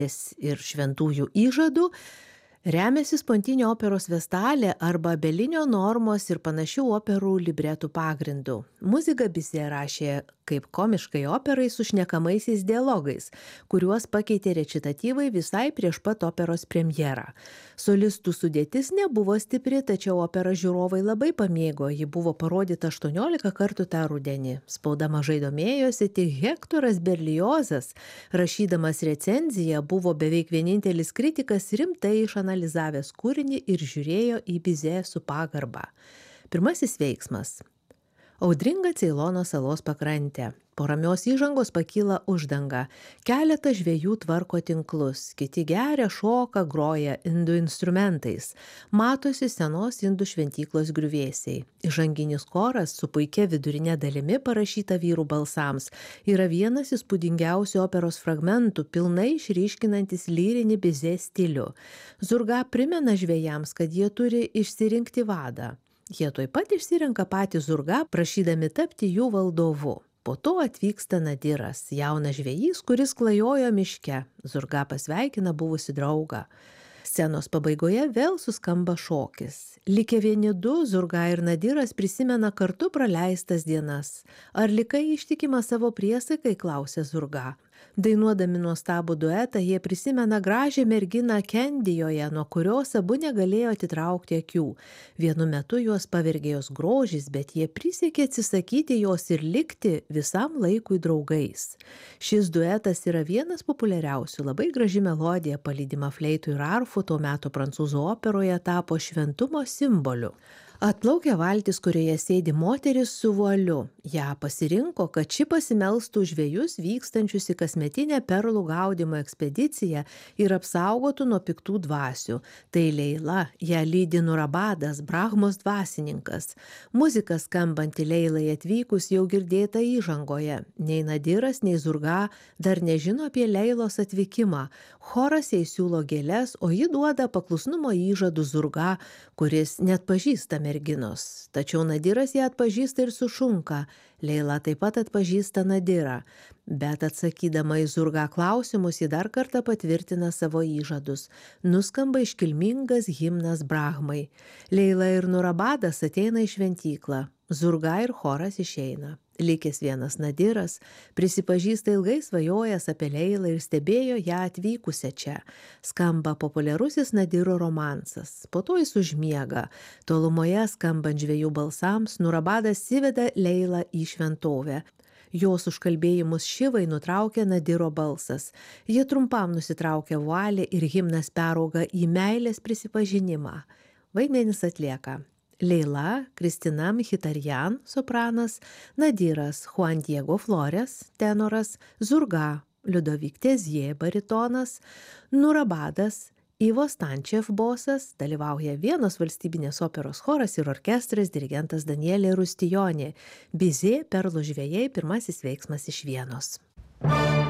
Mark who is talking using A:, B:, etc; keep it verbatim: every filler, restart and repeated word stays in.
A: ir šventųjų įžadų, remiasi Spontinio operos Vestalė arba Belinio Normos ir panašių operų libretų pagrindu. Muziką Bizė rašė kaip komiškai operai su šnekamaisiais dialogais, kuriuos pakeitė rečitatyvai visai prieš pat operos premjerą. Solistų sudėtis nebuvo stipri, tačiau operą žiūrovai labai pamėgo, ji buvo parodyta aštuoniolika kartų tą rudenį. Spauda mažai domėjosi, tik Hektoras Berliozas, rašydamas recenziją, buvo beveik vienintelis kritikas rimtai išanalizavęs kūrinį ir žiūrėjo į Bizė su pagarba. Pirmasis veiksmas. Audringa Ceilono salos pakrantė. Po ramios įžangos pakyla uždanga. Keletas žvejų tvarko tinklus. Kiti geria, šoka, groja indų instrumentais. Matosi senos indų šventyklos griuvėsiai. Įžanginis choras su puikia vidurinė dalimi parašyta vyrų balsams yra vienas įspūdingiausių operos fragmentų, pilnai išryškinantis lyrinį Bizė stilių. Zurga primena žvejams, kad jie turi išsirinkti vadą. Jie tuoj pat išsirenka patį Zurgą, prašydami tapti jų valdovu. Po to atvyksta Nadiras, jaunas žvejys, kuris klajojo miške. Zurga pasveikina buvusi draugą. Scenos pabaigoje vėl suskamba šokis. Likę vieni du, Zurga ir Nadiras prisimena kartu praleistas dienas. Ar likai ištikima savo priesaikai, klausia Zurga. Dainuodami nuostabų duetą, jie prisimena gražią merginą Kendijoje, nuo kurios abu negalėjo atitraukti akių. Vienu metu juos pavergė jos grožis, bet jie prisiekė atsisakyti jos ir likti visam laikui draugais. Šis duetas yra vienas populiariausių, labai graži melodija, palydima fleitų ir arfų, tuo metu prancūzų operoje tapo šventumo simboliu. Atplaukia valtis, kurioje sėdi moteris su vualiu. Ja pasirinko, kad ši pasimelstų žvejus vykstančius į kasmetinę perlų gaudymo ekspediciją ir apsaugotų nuo piktų dvasių. Tai Leila, ją lydi Nurabadas, Brahmos dvasininkas. Muzika skambanti Leilai atvykus jau girdėta įžangoje. Nei Nadiras, nei Zurga dar nežino apie Leilos atvykimą. Choras jai siūlo gėles, o ji duoda paklusnumo įžadų Zurga, kuris net pažįsta merginos. Tačiau Nadiras ją atpažįsta ir sušunka. Leila taip pat atpažįsta Nadirą, bet atsakydama į Zurgą klausimus, ji dar kartą patvirtina savo įžadus. Nuskamba iškilmingas himnas Brahmai. Leila ir Nurabadas ateina į šventyklą. Zurga ir choras išeina. Likęs vienas Nadiras prisipažįsta ilgai svajojęs apie Leilą ir stebėjo ją atvykusią čia. Skamba populiarusis Nadiro romansas. Po to jis užmiega. Tolumoje skambant žvejų balsams, Nurabadas įveda Leilą į šventovę. Jos užkalbėjimus Šivai nutraukia Nadiro balsas. Jie trumpam nusitraukia vualį ir himnas perauga į meilės prisipažinimą. Vaidmenis atlieka Leila, Kristina Mkhitaryan, sopranas, Nadiras, Juan Diego Flores, tenoras, Zurga, Liudovik Tezie, baritonas, Nurabadas, Ivo Stančev, bosas, dalyvauja Vienos valstybinės operos choras ir orkestras, dirigentas Danielė Rustijonė. Bizė, Perlų žvejai, pirmasis veiksmas iš Vienos.